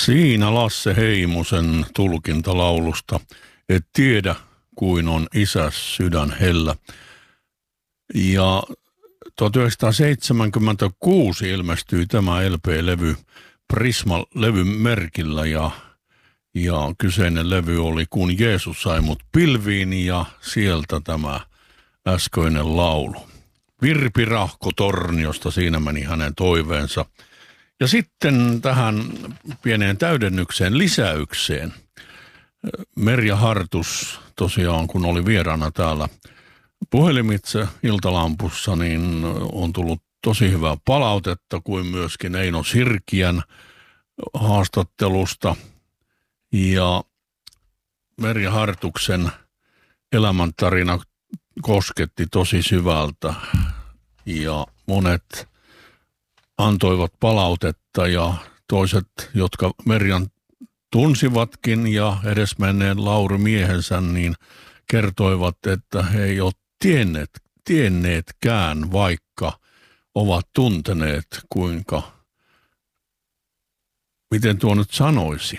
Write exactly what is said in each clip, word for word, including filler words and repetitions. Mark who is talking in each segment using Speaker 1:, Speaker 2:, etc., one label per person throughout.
Speaker 1: Siinä Lasse Heimosen tulkintalaulusta Et tiedä kuin on isäs sydän hellä. Ja tuhatyhdeksänsataaseitsemänkymmentäkuusi ilmestyi tämä L P-levy Prisma-levyn merkillä ja, ja kyseinen levy oli Kun Jeesus sai mut pilviin ja sieltä tämä äskeinen laulu. Virpi Rahko Torniosta, siinä meni hänen toiveensa. Ja sitten tähän pieneen täydennykseen, lisäykseen. Merja Hartus tosiaan, kun oli vieraana täällä puhelimitse Iltalampussa, niin on tullut tosi hyvää palautetta, kuin myöskin Eino Sirkiän haastattelusta. Ja Merja Hartuksen elämäntarina kosketti tosi syvältä ja monet antoivat palautetta ja toiset, jotka Merjan tunsivatkin ja edesmenneen Lauri miehensä, niin kertoivat, että he ei ole tienneet, tienneetkään, vaikka ovat tunteneet, kuinka, miten tuo nyt sanoisi,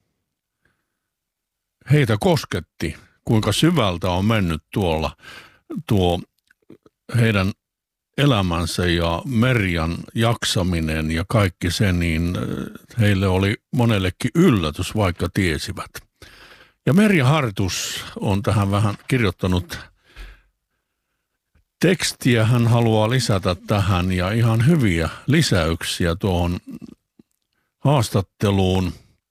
Speaker 1: heitä kosketti, kuinka syvältä on mennyt tuolla tuo heidän elämänsä ja Merjan jaksaminen ja kaikki se, niin heille oli monellekin yllätys, vaikka tiesivät. Ja Merja Hartus on tähän vähän kirjoittanut tekstiä, hän haluaa lisätä tähän ja ihan hyviä lisäyksiä tuohon haastatteluun,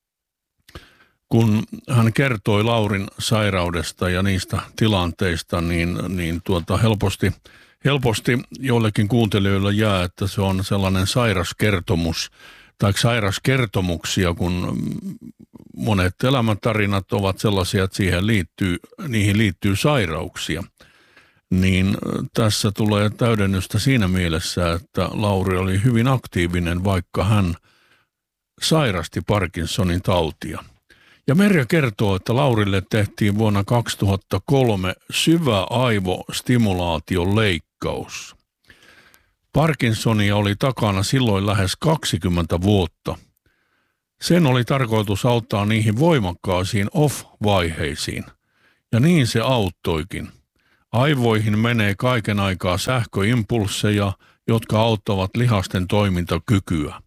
Speaker 1: kun hän kertoi Laurin sairaudesta ja niistä tilanteista, niin, niin tuota helposti Helposti joillekin kuuntelijoille jää, että se on sellainen sairaskertomus tai sairaskertomuksia, kun monet elämäntarinat ovat sellaisia, että siihen liittyy, niihin liittyy sairauksia. Niin tässä tulee täydennystä siinä mielessä, että Lauri oli hyvin aktiivinen, vaikka hän sairasti Parkinsonin tautia. Ja Merja kertoo, että Laurille tehtiin vuonna kaksituhattakolme syvä aivostimulaation leikkaus. Parkinsonia oli takana silloin lähes kaksikymmentä vuotta. Sen oli tarkoitus auttaa niihin voimakkaisiin off-vaiheisiin. Ja niin se auttoikin. Aivoihin menee kaiken aikaa sähköimpulsseja, jotka auttavat lihasten toimintakykyä.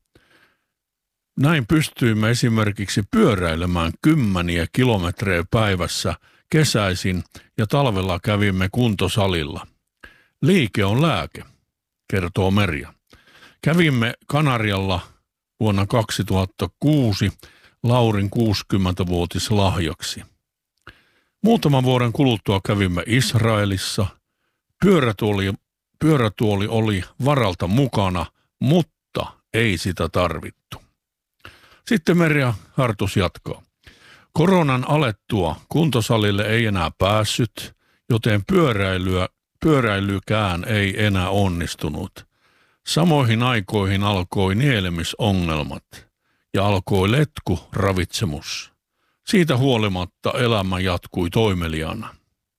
Speaker 1: Näin pystyimme esimerkiksi pyöräilemään kymmeniä kilometrejä päivässä kesäisin ja talvella kävimme kuntosalilla. Liike on lääke, kertoo Merja. Kävimme Kanarialla vuonna kaksituhattakuusi Laurin kuusikymmentävuotislahjaksi. Muutaman vuoden kuluttua kävimme Israelissa. Pyörätuoli, pyörätuoli oli varalta mukana, mutta ei sitä tarvittu. Sitten Merja Hartus jatkaa. Koronan alettua kuntosalille ei enää päässyt, joten pyöräilyä, pyöräilykään ei enää onnistunut. Samoihin aikoihin alkoi nielemisongelmat ja alkoi letkuravitsemus. Siitä huolimatta elämä jatkui toimeliaana.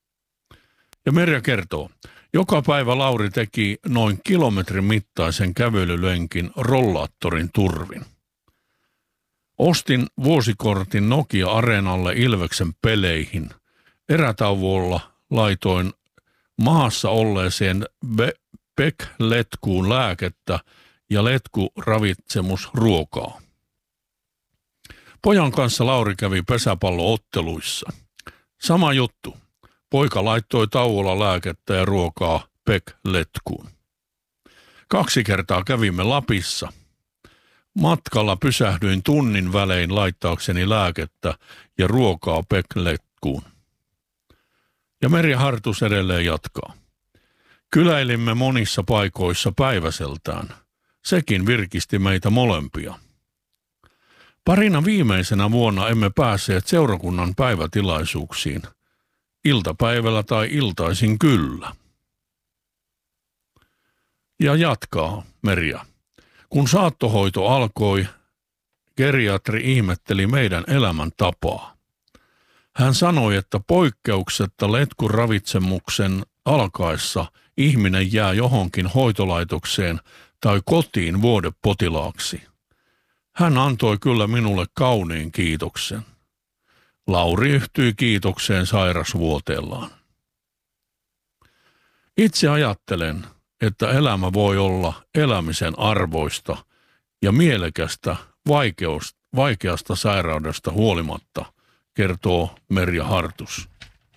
Speaker 1: Ja Merja kertoo, joka päivä Lauri teki noin kilometrin mittaisen kävelylenkin rollaattorin turvin. Ostin vuosikortin Nokia Areenalle Ilveksen peleihin. Erätauolla laitoin maassa olleeseen be- Pek-letkuun lääkettä ja letkuravitsemusruokaa. Pojan kanssa Lauri kävi pesäpallootteluissa. Sama juttu. Poika laittoi tauolla lääkettä ja ruokaa Pek-letkuun. Kaksi kertaa kävimme Lapissa. Matkalla pysähdyin tunnin välein laittaakseni lääkettä ja ruokaa Pek-letkuun. Ja Merja Hartus edelleen jatkaa. Kyläilimme monissa paikoissa päiväseltään. Sekin virkisti meitä molempia. Parina viimeisenä vuonna emme päässeet seurakunnan päivätilaisuuksiin. Iltapäivällä tai iltaisin kyllä. Ja jatkaa Merja. Kun saattohoito alkoi, geriatri ihmetteli meidän elämäntapaa. Hän sanoi, että poikkeuksetta letkuravitsemuksen alkaessa ihminen jää johonkin hoitolaitokseen tai kotiin vuodepotilaaksi. Hän antoi kyllä minulle kauniin kiitoksen. Lauri yhtyi kiitokseen sairasvuoteellaan. Itse ajattelen, että elämä voi olla elämisen arvoista ja mielekästä vaikeasta sairaudesta huolimatta, kertoo Merja Hartus.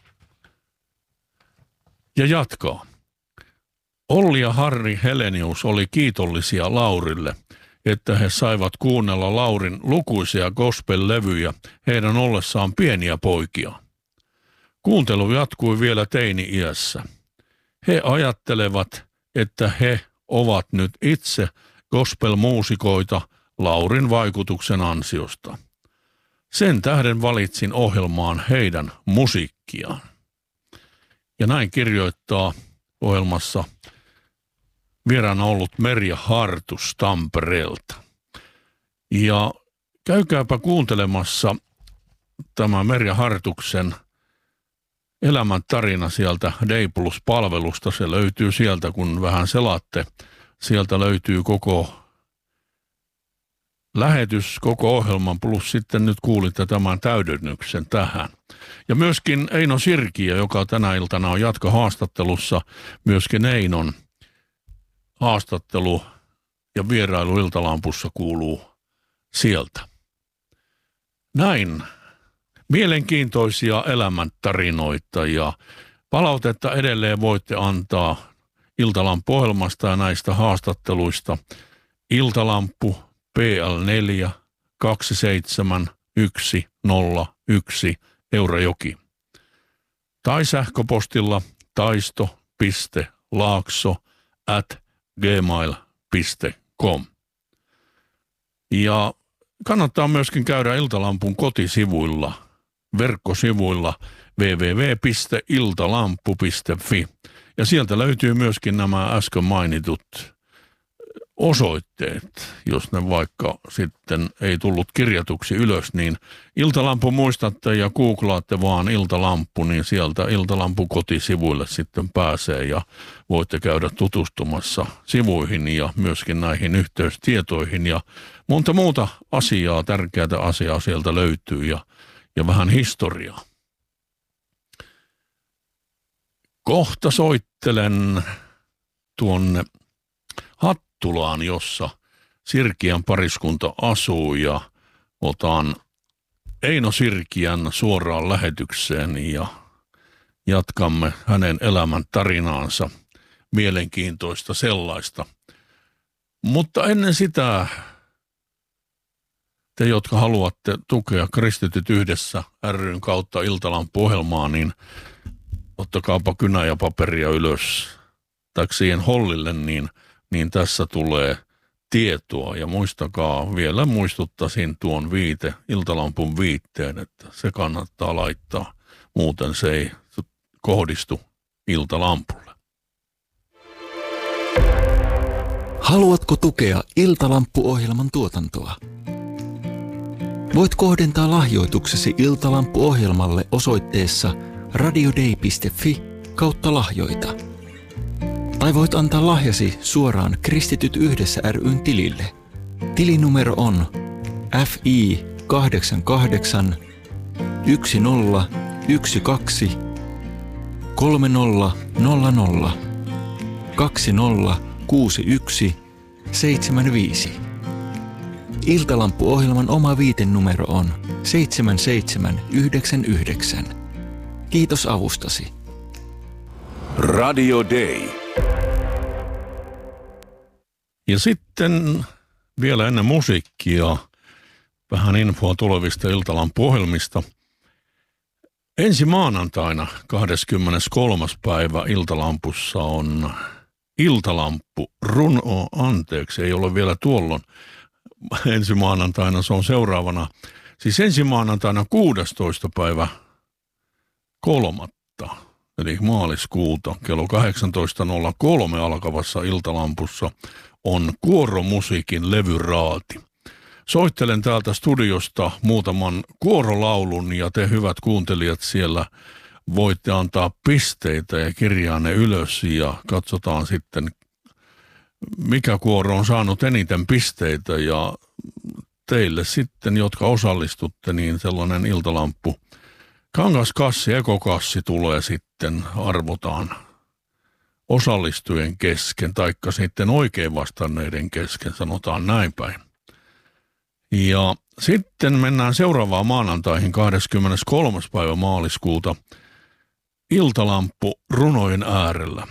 Speaker 1: Ja jatkaa. Olli ja Harri Helenius oli kiitollisia Laurille, että he saivat kuunnella Laurin lukuisia gospel-levyjä heidän ollessaan pieniä poikia. Kuuntelu jatkui vielä teini-iässä. He ajattelevat, että he ovat nyt itse gospel-muusikoita Laurin vaikutuksen ansiosta. Sen tähden valitsin ohjelmaan heidän musiikkiaan. Ja näin kirjoittaa ohjelmassa vieraana ollut Merja Hartus Tampereelta. Ja käykääpä kuuntelemassa tämä Merja Hartuksen elämän tarina sieltä Day Plus-palvelusta. Se löytyy sieltä, kun vähän selaatte. Sieltä löytyy koko lähetys, koko ohjelman, plus sitten nyt kuulitte tämän täydennyksen tähän. Ja myöskin Eino Sirkiö, joka tänä iltana on jatkohaastattelussa, myöskin Einon haastattelu ja vierailu Iltalampussa kuuluu sieltä. Näin. Mielenkiintoisia elämäntarinoita ja palautetta edelleen voitte antaa Iltalampu-ohjelmasta ja näistä haastatteluista. Iltalampu P L neljä kaksi seitsemän yksi nolla yksi Eurajoki. Tai sähköpostilla taisto piste laakso at gmail piste com. Ja kannattaa myöskin käydä Iltalampun kotisivuilla, verkkosivuilla double-u double-u double-u piste iltalampu piste fi. Ja sieltä löytyy myöskin nämä äsken mainitut osoitteet, jos ne vaikka sitten ei tullut kirjatuksi ylös, niin Iltalampu muistatte ja googlaatte vaan Iltalampu, niin sieltä Iltalampu kotisivuille sitten pääsee ja voitte käydä tutustumassa sivuihin ja myöskin näihin yhteystietoihin ja monta muuta asiaa, tärkeää asiaa sieltä löytyy ja, ja vähän historiaa. Kohta soittelen tuonne Hattulaan, jossa Sirkiän pariskunta asuu ja otan Eino Sirkiän suoraan lähetykseen ja jatkamme hänen elämän tarinaansa, mielenkiintoista sellaista. Mutta ennen sitä te, jotka haluatte tukea Kristityt yhdessä ry:n kautta Iltalampu-ohjelmaa, niin ottakaapa kynä ja paperia ylös tai siihen hollille, niin, niin tässä tulee tietoa. Ja muistakaa, vielä muistuttaisin tuon viite, Iltalampun viitteen, että se kannattaa laittaa, muuten se ei kohdistu Iltalampulle.
Speaker 2: Haluatko tukea Iltalampu-ohjelman tuotantoa? Voit kohdentaa lahjoituksesi Iltalampu-ohjelmalle osoitteessa radiodei piste fi kautta lahjoita. Tai voit antaa lahjasi suoraan Kristityt yhdessä ry:n tilille. Tilinumero on F I kahdeksan kahdeksan yksi nolla yksi kaksi kolme nolla nolla nolla kaksi nolla kuusi yksi seitsemän viisi. Iltalampu-ohjelman oma viitenumero on seitsemän seitsemän yhdeksän yhdeksän. Kiitos avustasi.
Speaker 1: Radio Day. Ja sitten vielä ennen musiikkia vähän infoa tulevista Iltalampu-ohjelmista. Ensi maanantaina kahdeskymmeneskolmas päivä Iltalampussa on Iltalampu runo, anteeksi, ei ole vielä tuolloin. Ensi maanantaina se on seuraavana. Siis ensi maanantaina kuudestoista päivä kolmatta, eli maaliskuuta, kello kahdeksantoista nolla kolme alkavassa Iltalampussa on kuoromusiikin levyraati. Soittelen täältä studiosta muutaman kuorolaulun ja te hyvät kuuntelijat siellä voitte antaa pisteitä ja kirjaa ne ylös ja katsotaan sitten mikä kuoro on saanut eniten pisteitä ja teille sitten, jotka osallistutte, niin sellainen iltalamppu. Kangaskassi, ekokassi tulee sitten, arvotaan osallistujien kesken, taikka sitten oikein vastanneiden kesken, sanotaan näin päin. Ja sitten mennään seuraavaan maanantaihin kahdeskymmeneskolmas päivä maaliskuuta iltalamppu runojen äärellä.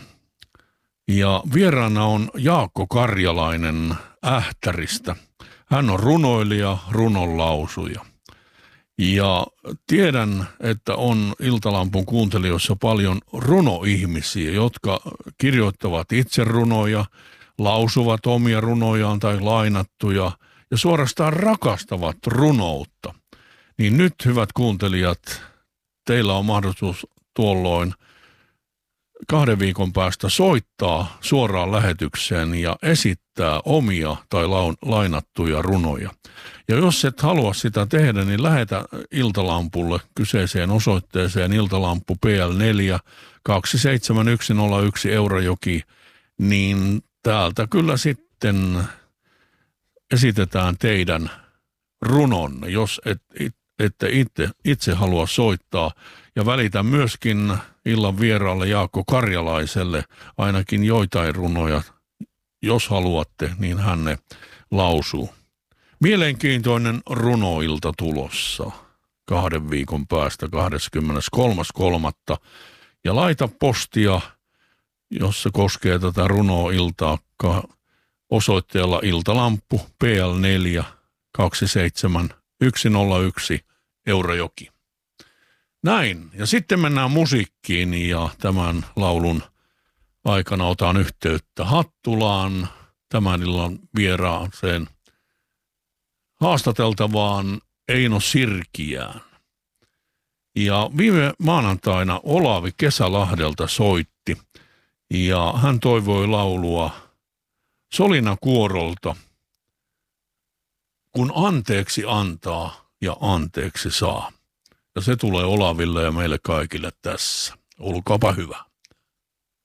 Speaker 1: Ja vieraana on Jaakko Karjalainen Ähtäristä. Hän on runoilija, runonlausuja. Ja tiedän, että on iltalampun kuuntelijoissa paljon runoihmisiä, jotka kirjoittavat itse runoja, lausuvat omia runojaan tai lainattuja ja suorastaan rakastavat runoutta. Niin nyt, hyvät kuuntelijat, teillä on mahdollisuus tuolloin kahden viikon päästä soittaa suoraan lähetykseen ja esittää omia tai lainattuja runoja. Ja jos et halua sitä tehdä, niin lähetä iltalampulle kyseiseen osoitteeseen iltalampu P L neljä kaksi seitsemän yksi nolla yksi Eurajoki, niin täältä kyllä sitten esitetään teidän runonne, jos et, et, ette itse, itse halua soittaa. Ja välitän myöskin illan vieraalle Jaakko Karjalaiselle ainakin joitain runoja, jos haluatte, niin hän ne lausuu. Mielenkiintoinen runoilta tulossa kahden viikon päästä kahdeskymmeneskolmas kolmatta Ja laita postia, jos se koskee tätä runoiltaa, osoitteella iltalamppu P L neljä kaksi seitsemän yksi nolla yksi Eurajoki. Näin. Ja sitten mennään musiikkiin ja tämän laulun aikana otan yhteyttä Hattulaan tämän illan vieraaseen haastateltavaan Eino Sirkiään. Ja viime maanantaina Olavi Kesälahdelta soitti ja hän toivoi laulua Solina Kuorolta, kun anteeksi antaa ja anteeksi saa. Ja se tulee Olaville ja meille kaikille tässä. Olkaapa hyvä.